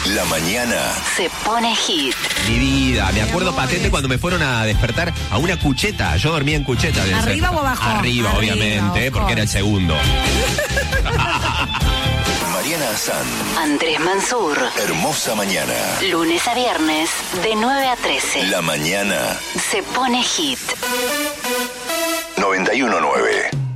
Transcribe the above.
La mañana se pone hit. Mi vida, me acuerdo patente cuando me fueron a despertar a una cucheta. Yo dormía en cucheta. ¿Arriba o abajo? Arriba, obviamente, porque era el segundo. Mariana Azán, Andrés Mansur. Hermosa mañana. Lunes a viernes, de 9 a 13. La mañana Se pone hit. 91.9.